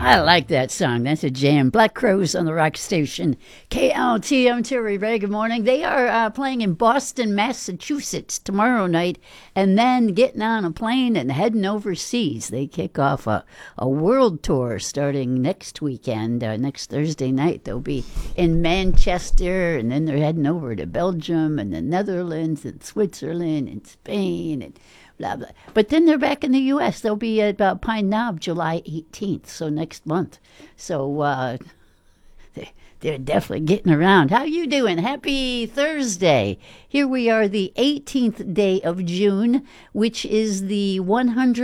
I like that song. That's a jam. Black Crows on the rock station. KLT, I'm Terry Ray. Good morning. They are playing in Boston, Massachusetts tomorrow night and then getting on a plane and heading overseas. They kick off a world tour starting next weekend, next Thursday night. They'll be in Manchester and then they're heading over to Belgium and the Netherlands and Switzerland and Spain and blah, blah. But then they're back in the U.S. They'll be at Pine Knob July 18th, so next month. So they're definitely getting around. How you doing? Happy Thursday. Here we are, the 18th day of June, which is the 100th